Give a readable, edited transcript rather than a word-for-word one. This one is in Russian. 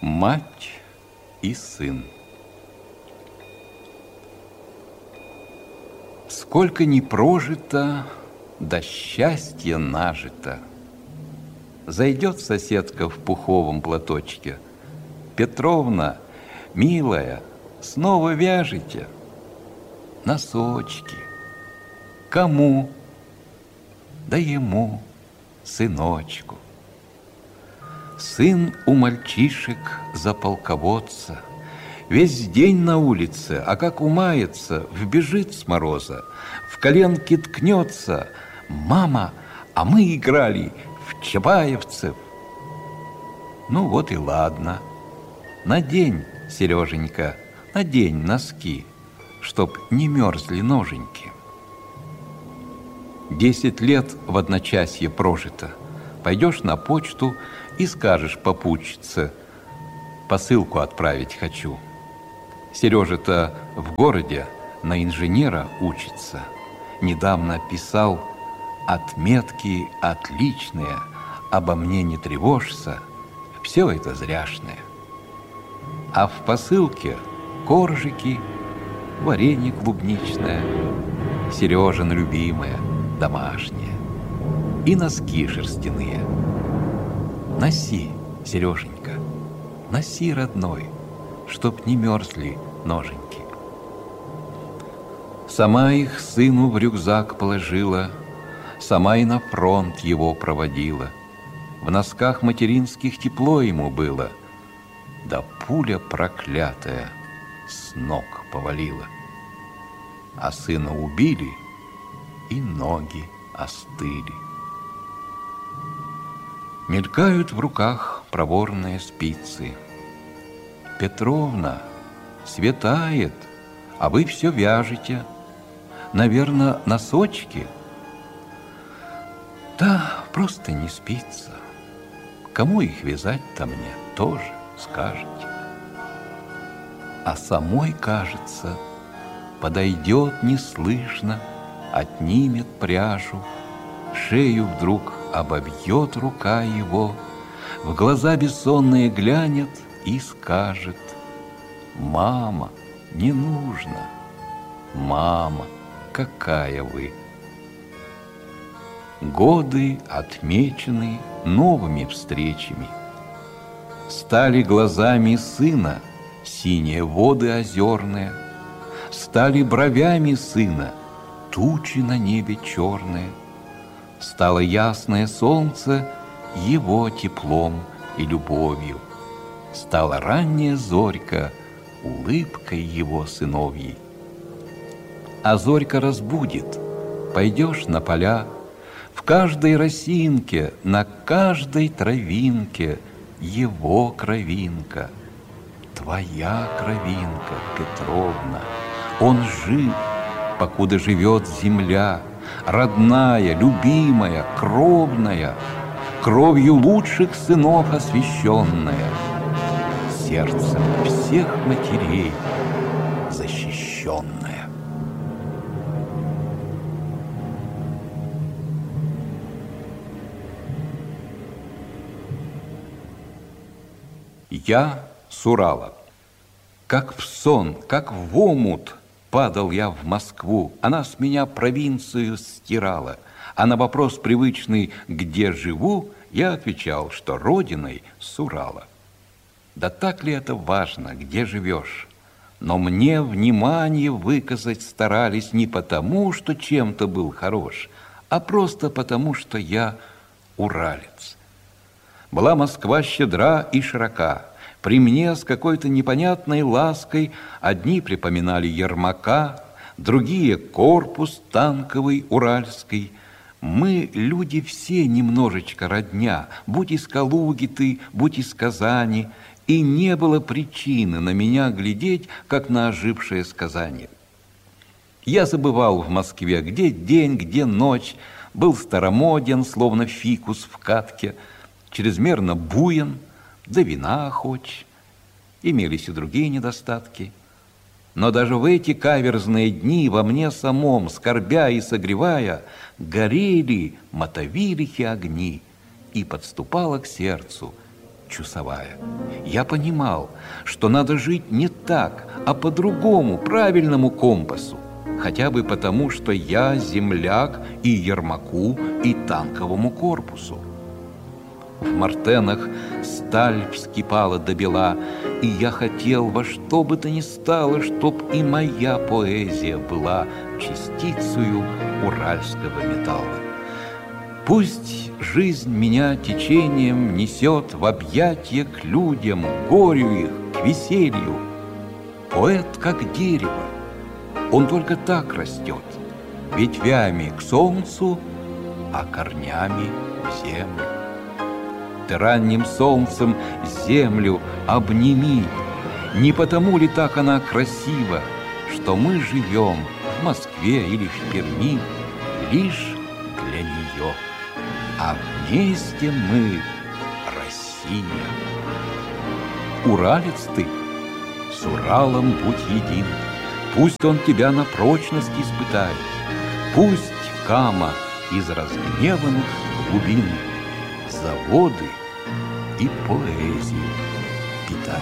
Мать и сын. Сколько ни прожито, до счастья нажито. Зайдет соседка в пуховом платочке: Петровна, милая, снова вяжете носочки. Кому? Да ему, сыночку. Сын у мальчишек за полководца. Весь день на улице, а как умается, вбежит с мороза, в коленки ткнется: мама, а мы играли в чапаевцев. Ну вот и ладно. Надень, Сереженька, надень носки, чтоб не мерзли ноженьки. 10 лет в одночасье прожито. Пойдешь на почту и скажешь попутчице: посылку отправить хочу. Сережа-то в городе на инженера учится. Недавно писал: отметки отличные, обо мне не тревожься, все это зряшное. А в посылке коржики, варенье клубничное, Сережин любимое, домашнее, и носки шерстяные. Носи, Сереженька, носи, родной, чтоб не мерзли ноженьки. Сама их сыну в рюкзак положила, сама и на фронт его проводила. В носках материнских тепло ему было, да пуля проклятая с ног повалила. А сына убили, и ноги остыли. Мелькают в руках проворные спицы. Петровна, светает, а вы все вяжете. Наверно, носочки? Да, просто не спится. Кому их вязать-то мне, тоже скажете. А самой, кажется, подойдет неслышно, отнимет пряжу, шею вдруг обобьет рука его, в глаза бессонные глянет и скажет: мама, не нужно, мама, какая вы. Годы отмечены новыми встречами. Стали глазами сына синие воды озерные, стали бровями сына тучи на небе черные. Стало ясное солнце его теплом и любовью. Стала ранняя зорька улыбкой его сыновьей. А зорька разбудит, пойдешь на поля, в каждой росинке, на каждой травинке его кровинка. Твоя кровинка, Петровна. Он жив, покуда живет земля, родная, любимая, кровная, кровью лучших сынов освященная, сердцем всех матерей защищенная. Я с Урала. Как в сон, как в омут падал я в Москву. Она с меня провинцию стирала. А на вопрос привычный «где живу?» я отвечал, что родиной с Урала. Да так ли это важно, где живешь? Но мне внимание выказать старались не потому, что чем-то был хорош, а просто потому, что я уралец. Была Москва щедра и широка. При мне с какой-то непонятной лаской одни припоминали Ермака, другие корпус танковый уральский. Мы, люди, все немножечко родня, будь из Калуги ты, будь из Казани, и не было причины на меня глядеть, как на ожившее сказание. Я забывал в Москве, где день, где ночь, был старомоден, словно фикус в катке, чрезмерно буен, да вина охоч. Имелись и другие недостатки. Но даже в эти каверзные дни во мне самом, скорбя и согревая, горели мотовилихи огни, и подступала к сердцу часовая. Я понимал, что надо жить не так, а по другому, правильному компасу. Хотя бы потому, что я земляк и Ермаку, и танковому корпусу. В Мартенах сталь вскипала до бела, и я хотел во что бы то ни стало, чтоб и моя поэзия была частицею уральского металла. Пусть жизнь меня течением несет в объятия к людям, к горю их, к веселью. Поэт как дерево, он только так растет, ветвями к солнцу, а корнями в землю. Ты ранним солнцем землю обними. Не потому ли так она красива, что мы живем в Москве или в Перми лишь для нее, а вместе мы Россия. Уралец ты, с Уралом будь един, пусть он тебя на прочность испытает, пусть Кама из разгневанных глубин заводы и поэзию питает.